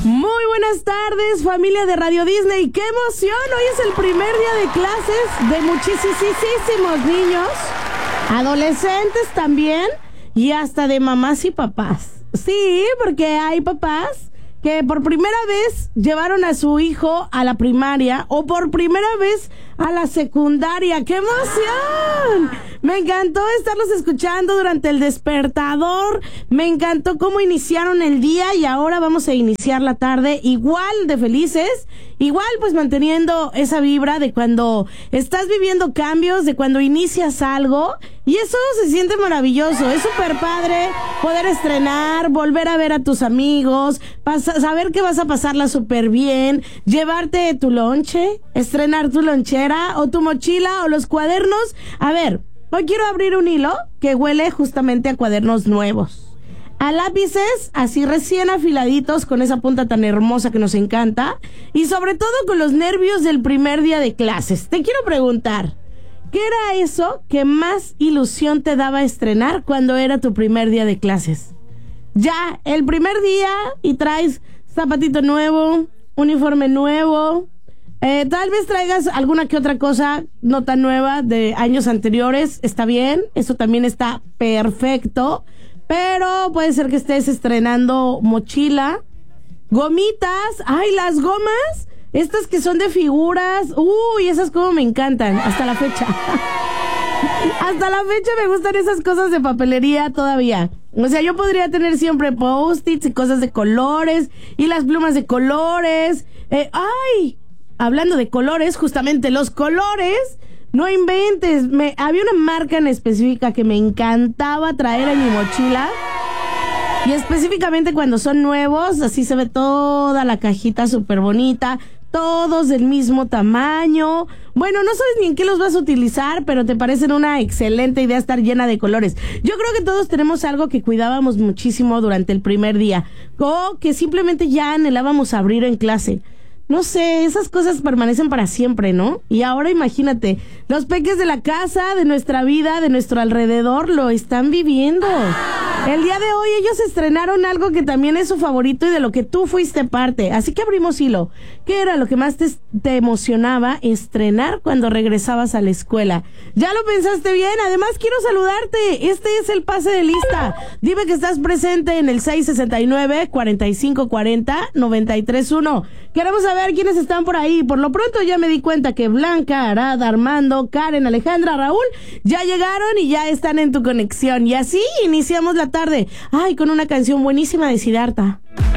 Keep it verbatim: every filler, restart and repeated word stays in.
Muy buenas tardes, familia de Radio Disney. ¡Qué emoción! Hoy es el primer día de clases de muchísimos niños, adolescentes también, y hasta de mamás y papás. Sí, porque hay papás que por primera vez llevaron a su hijo a la primaria o por primera vez a la secundaria. ¡Qué emoción! Me encantó estarlos escuchando durante el despertador. Me encantó cómo iniciaron el día y ahora vamos a iniciar la tarde igual de felices. Igual pues manteniendo esa vibra de cuando estás viviendo cambios, de cuando inicias algo. Y eso se siente maravilloso. Es súper padre poder estrenar, volver a ver a tus amigos, pas- saber que vas a pasarla súper bien, llevarte tu lonche, estrenar tu lonchera o tu mochila o los cuadernos. A ver, hoy quiero abrir un hilo que huele justamente a cuadernos nuevos, a lápices así recién afiladitos con esa punta tan hermosa que nos encanta y sobre todo con los nervios del primer día de clases. Te quiero preguntar, ¿qué era eso que más ilusión te daba estrenar cuando era tu primer día de clases? Ya, el primer día y traes zapatito nuevo, uniforme nuevo, eh, tal vez traigas alguna que otra cosa no tan nueva de años anteriores, está bien, eso también está perfecto, pero puede ser que estés estrenando mochila, gomitas, ay, las gomas, estas que son de figuras, uy, esas como me encantan, hasta la fecha. Hasta la fecha me gustan esas cosas de papelería todavía. O sea, yo podría tener siempre post-its y cosas de colores y las plumas de colores. Eh, ¡Ay! Hablando de colores, justamente los colores, no inventes. Me, había una marca en específica que me encantaba traer en mi mochila. Y específicamente cuando son nuevos, así se ve toda la cajita súper bonita, todos del mismo tamaño. Bueno, no sabes ni en qué los vas a utilizar, pero te parecen una excelente idea estar llena de colores. Yo creo que todos tenemos algo que cuidábamos muchísimo durante el primer día, o que simplemente ya anhelábamos abrir en clase. No sé, esas cosas permanecen para siempre, ¿no? Y ahora imagínate, los peques de la casa, de nuestra vida, de nuestro alrededor, lo están viviendo. El día de hoy ellos estrenaron algo que también es su favorito y de lo que tú fuiste parte. Así que abrimos hilo. ¿Qué era lo que más te, te emocionaba estrenar cuando regresabas a la escuela? ¿Ya lo pensaste bien? Además, quiero saludarte. Este es el pase de lista. Dime que estás presente en el seis sesenta y nueve, cuarenta y cinco cuarenta, noventa y tres uno. Queremos saber quiénes están por ahí. Por lo pronto ya me di cuenta que Blanca, Arad, Armando, Karen, Alejandra, Raúl ya llegaron y ya están en tu conexión. Y así iniciamos la tarde. Ay, con una canción buenísima de Siddhartha.